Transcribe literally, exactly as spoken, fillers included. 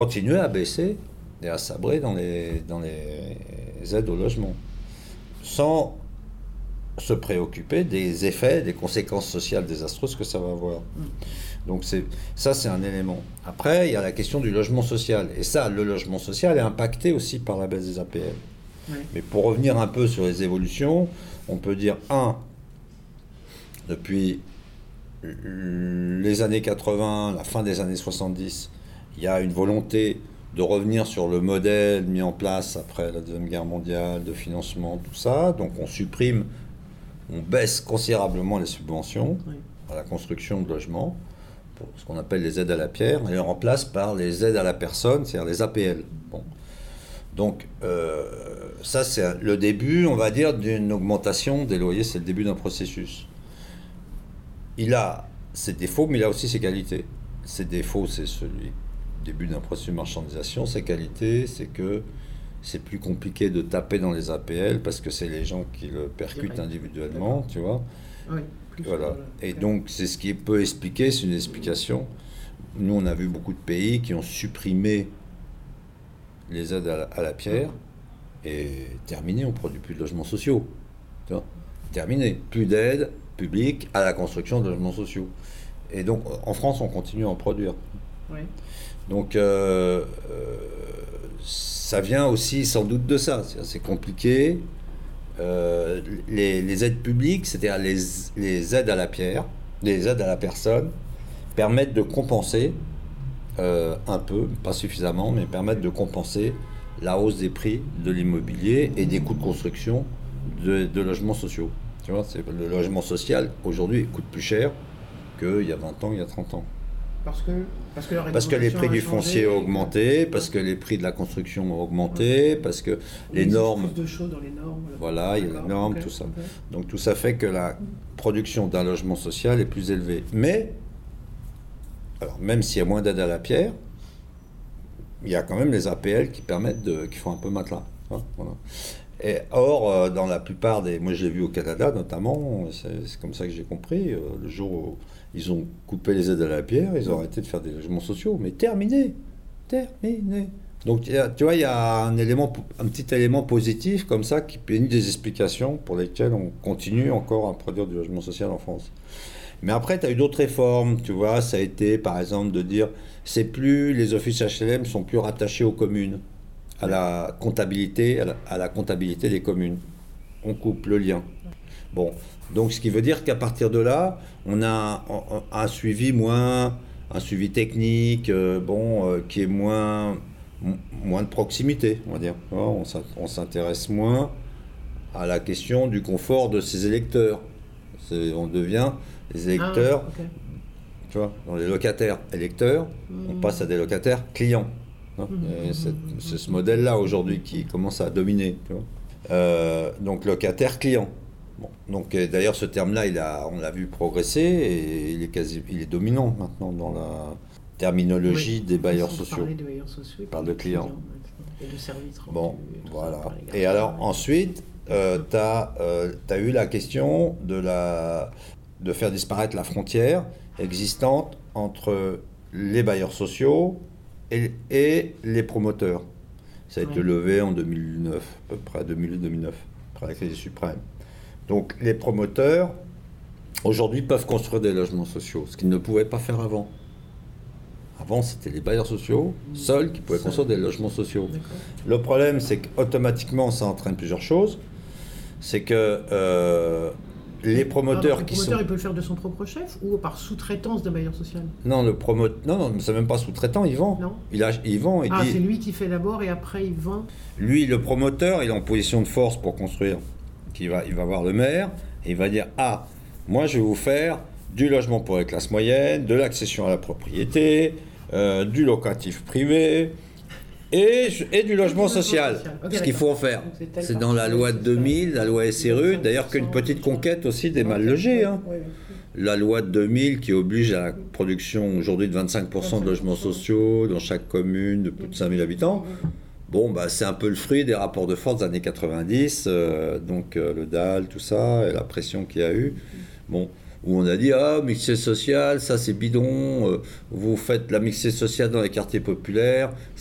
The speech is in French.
continuer à baisser et à sabrer dans les, dans les aides au logement, sans se préoccuper des effets, des conséquences sociales désastreuses que ça va avoir. Donc c'est, ça, c'est un élément. Après, il y a la question du logement social. Et ça, le logement social est impacté aussi par la baisse des A P L. Oui. Mais pour revenir un peu sur les évolutions, on peut dire, un, depuis les années quatre-vingts, la fin des années soixante-dix, il y a une volonté de revenir sur le modèle mis en place après la Deuxième Guerre mondiale, de financement, tout ça. Donc on supprime, on baisse considérablement les subventions Oui. à la construction de logements, pour ce qu'on appelle les aides à la pierre, et les remplace par les aides à la personne, c'est-à-dire les A P L. Bon. Donc euh, ça c'est le début, on va dire, d'une augmentation des loyers, c'est le début d'un processus. Il a ses défauts, mais il a aussi ses qualités. Ses défauts, c'est celui début d'un processus de marchandisation. Ses qualités, c'est que c'est plus compliqué de taper dans les A P L parce que c'est les gens qui le percutent Direct. individuellement, tu vois. Oui, plus Voilà. voilà. Et donc, c'est ce qui peut expliquer, c'est une explication. Nous, on a vu beaucoup de pays qui ont supprimé les aides à la, à la pierre et terminé, on ne produit plus de logements sociaux. Tu vois, terminé. Plus d'aide publique à la construction de logements sociaux. Et donc, en France, on continue à en produire. Oui. Donc, euh, euh, ça vient aussi sans doute de ça. C'est, c'est compliqué. Euh, les, les aides publiques, c'est-à-dire les, les aides à la pierre, les aides à la personne, permettent de compenser euh, un peu, pas suffisamment, mais permettent de compenser la hausse des prix de l'immobilier et des coûts de construction de, de logements sociaux. Tu vois, c'est, le logement social, aujourd'hui, coûte plus cher qu'il y a vingt ans, il y a trente ans. Parce que, parce que, Parce que les prix du foncier ont augmenté, parce que les prix de la construction ont augmenté, parce que les normes... Plus de choses dans les normes. Voilà, il y a les normes, okay, tout ça. okay. Donc tout ça fait que la production d'un logement social est plus élevée. Mais, alors même s'il y a moins d'aide à la pierre, il y a quand même les A P L qui permettent de, qui font un peu matelas. Hein, voilà. Et or, euh, dans la plupart des... Moi, je l'ai vu au Canada, notamment, c'est, c'est comme ça que j'ai compris, euh, le jour où ils ont coupé les aides à la pierre, ils ont arrêté de faire des logements sociaux. Mais terminé Terminé Donc, tu vois, il y a un, élément, un petit élément positif, comme ça, qui est une des explications pour lesquelles on continue encore à produire du logement social en France. Mais après, tu as eu d'autres réformes, tu vois, ça a été, par exemple, de dire, c'est plus... Les offices H L M sont plus rattachés aux communes. À la comptabilité, à la, à la comptabilité des communes. On coupe le lien. Bon, donc ce qui veut dire qu'à partir de là, on a un, un suivi moins, un suivi technique, euh, bon, euh, qui est moins, m- moins de proximité, on va dire. On, on s'intéresse moins à la question du confort de ses électeurs. C'est, on devient les électeurs, Ah, okay. Tu vois, dans les locataires électeurs, mmh. on passe à des locataires clients. Et c'est, c'est ce modèle-là aujourd'hui qui commence à dominer. Tu vois. Euh, donc locataire client. Bon, donc d'ailleurs ce terme-là, il a, on l'a vu progresser et il est quasi, il est dominant maintenant dans la terminologie oui, des bailleurs sociaux. Des bailleurs sociaux. Par de clients. Et de services rendus. Bon, voilà. Et alors ensuite, euh, tu as euh, eu la question de la, de faire disparaître la frontière existante entre les bailleurs sociaux Et, et les promoteurs. Ça a été oui. levé en deux mille neuf, à peu près deux mille huit deux mille neuf, après la crise suprême. Donc les promoteurs, aujourd'hui, peuvent construire des logements sociaux, ce qu'ils ne pouvaient pas faire avant. Avant, c'était les bailleurs sociaux seuls qui pouvaient Seul. construire des logements sociaux. D'accord. Le problème, c'est qu'automatiquement, ça entraîne plusieurs choses. C'est que euh, les promoteurs Alors, qui le promoteur, sont... il peut le faire de son propre chef ou par sous-traitance de bailleur social? Non, le promoteur... Non, non, c'est même pas sous-traitant, il vend. Non. Il, a... il vend. Il ah, dit... c'est lui qui fait d'abord et après il vend? Lui, le promoteur, il est en position de force pour construire. Il va, il va voir le maire et il va dire « Ah, moi, je vais vous faire du logement pour les classes moyennes, de l'accession à la propriété, euh, du locatif privé... » Et, et du logement social. Okay, ce qu'il faut en faire. C'est, c'est dans la loi de deux mille, la loi S R U, d'ailleurs qu'une petite conquête aussi des mal logés. Hein. La loi de deux mille qui oblige à la production aujourd'hui de vingt-cinq pour cent de logements sociaux dans chaque commune de plus de cinq mille habitants. Bon, bah, c'est un peu le fruit des rapports de force des années quatre-vingt-dix, euh, donc euh, le D A L, tout ça, et la pression qu'il y a eu. Bon, où on a dit ah, mixité sociale, ça c'est bidon, euh, vous faites la mixité sociale dans les quartiers populaires,